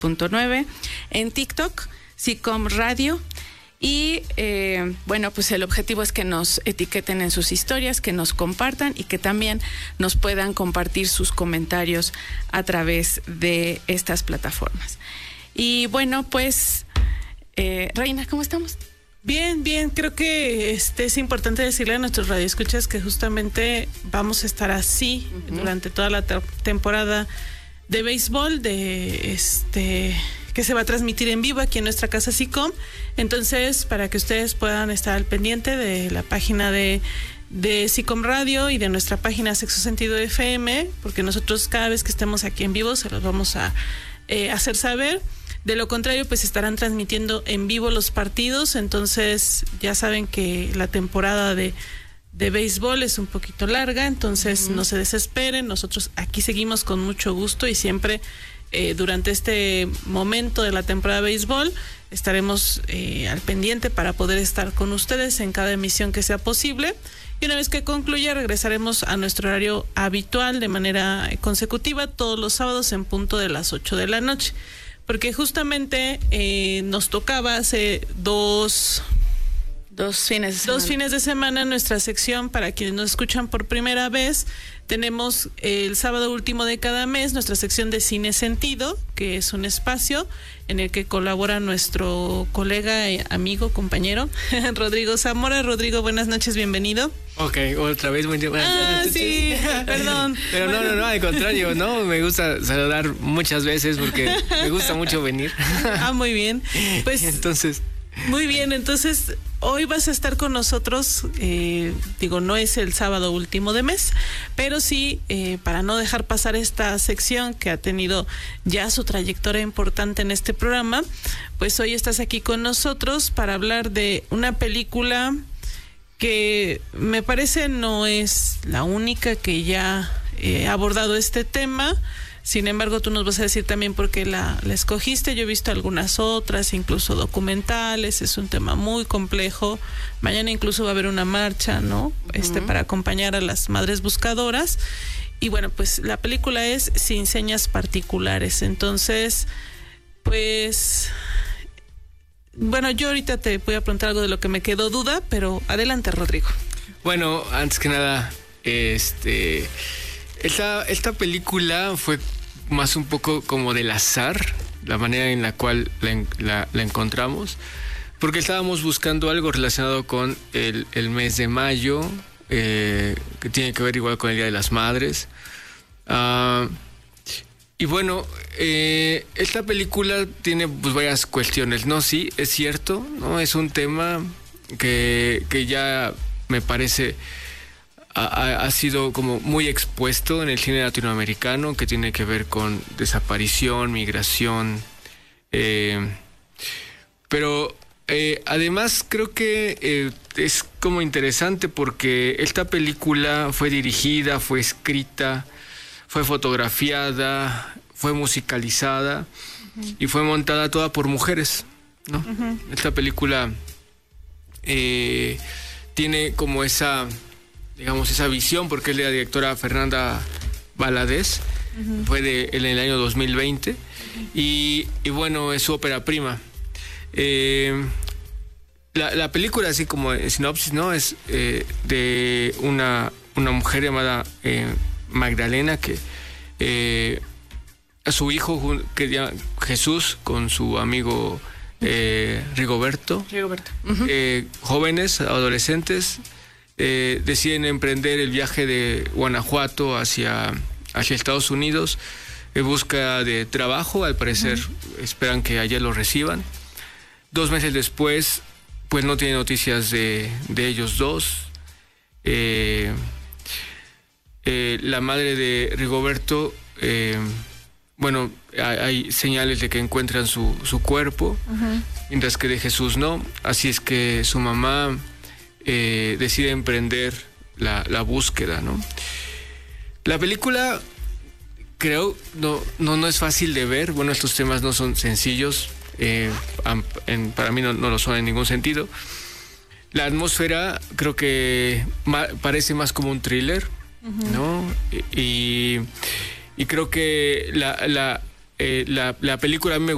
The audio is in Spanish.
.9, en TikTok, SICOM Radio. Y bueno, pues el objetivo es que nos etiqueten en sus historias, que nos compartan y que también nos puedan compartir sus comentarios a través de estas plataformas. Y bueno, pues, Reina, ¿cómo estamos? Bien, bien. Creo que es importante decirle a nuestros radioescuchas que justamente vamos a estar así durante toda la temporada de béisbol, que se va a transmitir en vivo aquí en nuestra casa SICOM. Entonces, para que ustedes puedan estar al pendiente de la página de SICOM Radio y de nuestra página Sexto Sentido FM, porque nosotros cada vez que estemos aquí en vivo se los vamos a hacer saber. De lo contrario, pues estarán transmitiendo en vivo los partidos. Entonces, ya saben que la temporada de béisbol es un poquito larga, entonces no se desesperen. Nosotros aquí seguimos con mucho gusto y siempre durante este momento de la temporada de béisbol estaremos al pendiente para poder estar con ustedes en cada emisión que sea posible. Y una vez que concluya, regresaremos a nuestro horario habitual de manera consecutiva todos los sábados en punto de las 8 de la noche. Porque justamente nos tocaba hace dos fines de semana en nuestra sección. Para quienes nos escuchan por primera vez, tenemos el sábado último de cada mes nuestra sección de Cine Sentido, que es un espacio en el que colabora nuestro colega, amigo, compañero, Rodrigo Zamora. Rodrigo, buenas noches, bienvenido. Ok, otra vez, buenas noches. Sí, perdón. Pero no, al contrario, ¿no? Me gusta saludar muchas veces porque me gusta mucho venir. Muy bien. Pues entonces... Muy bien, entonces hoy vas a estar con nosotros, no es el sábado último de mes, pero sí, para no dejar pasar esta sección que ha tenido ya su trayectoria importante en este programa, pues hoy estás aquí con nosotros para hablar de una película que me parece no es la única que ya ha abordado este tema. Sin embargo, tú nos vas a decir también por qué la escogiste. Yo he visto algunas otras, incluso documentales. Es un tema muy complejo. Mañana incluso va a haber una marcha, ¿no? Para acompañar a las madres buscadoras. Y bueno, pues la película es Sin Señas Particulares. Entonces, pues... Bueno, yo ahorita te voy a preguntar algo de lo que me quedó duda, pero adelante, Rodrigo. Bueno, antes que nada, Esta película fue más un poco como del azar, la manera en la cual la encontramos, porque estábamos buscando algo relacionado con el mes de mayo, que tiene que ver igual con el Día de las Madres. Y bueno, esta película tiene pues varias cuestiones, ¿no? Sí, es cierto, ¿no? Es un tema que ya me parece... Ha sido como muy expuesto en el cine latinoamericano, que tiene que ver con desaparición, migración, pero además creo que es como interesante porque esta película fue dirigida, fue escrita, fue fotografiada, fue musicalizada y fue montada toda por mujeres, ¿no? Esta película tiene como esa visión, porque es de la directora Fernanda Valadez, fue en el año 2020, y bueno, es su ópera prima. La película, así como en sinopsis, ¿no? Es de una mujer llamada Magdalena, que a su hijo, que se llama Jesús, con su amigo Rigoberto. Jóvenes, adolescentes, deciden emprender el viaje de Guanajuato hacia Estados Unidos en busca de trabajo. Al parecer esperan que allá lo reciban. 2 meses después, pues no tienen noticias de ellos dos. La madre de Rigoberto, hay señales de que encuentran su cuerpo, mientras que de Jesús no. Así es que su mamá decide emprender la búsqueda, ¿no? La película, creo, no es fácil de ver. Bueno, estos temas no son sencillos, para mí no lo son en ningún sentido. La atmósfera creo que parece más como un thriller, ¿no? Y creo que la película a mí me